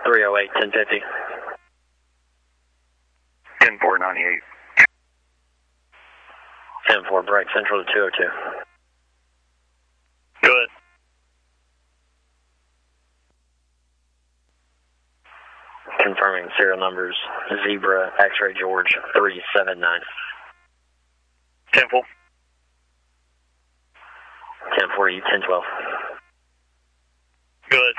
308, 1050. 10498. 10-4, break central to 202. Good. Confirming serial numbers, Zebra, X-Ray George, 379. 10-4. 10-4, 1012. Good.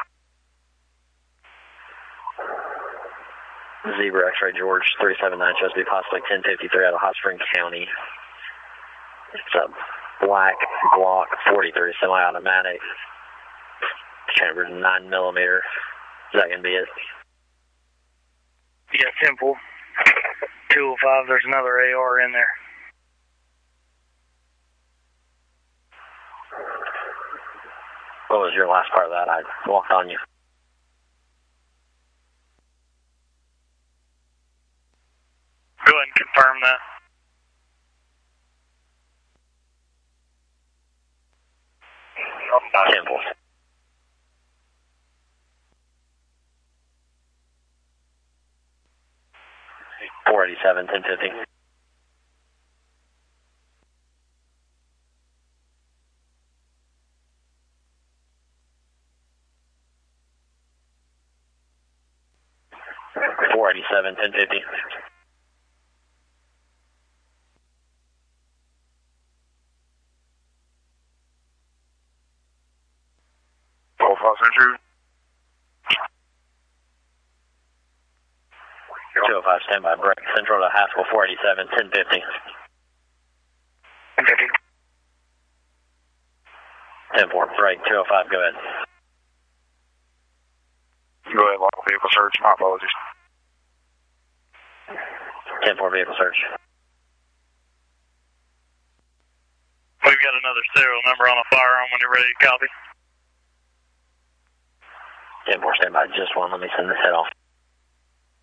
Zebra, X-Ray George, 379, supposed to be possibly 1053 out of Hot Spring County. It's a black Glock 43 semi-automatic, chambered 9mm. Is that going to be it? Yeah, 10-4. 205, there's another AR in there. What was your last part of that? I walked on you. Go ahead and confirm that. Temple. .487, 1050. .487, 1050. Central. 205, standby, break central to Haskell, .487, 1050. 1050. 10-4, break 205, go ahead. Go ahead, local vehicle search. My apologies. 10-4, vehicle search. We've got another serial number on a firearm when you're ready to copy. 10-4, standby, just one. Let me send this head off.